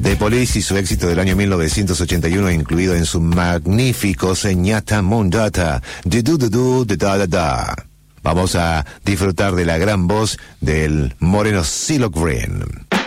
The Police y su éxito del año 1981, incluido en su magnífico Señata Mondata, de du de da da da. Vamos a disfrutar de la gran voz del moreno CeeLo Green.